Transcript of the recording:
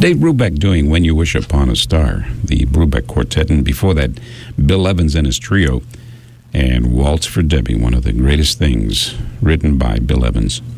Dave Brubeck doing When You Wish Upon a Star, the Brubeck Quartet, and before that, Bill Evans and his trio, and Waltz for Debbie, one of the greatest things written by Bill Evans.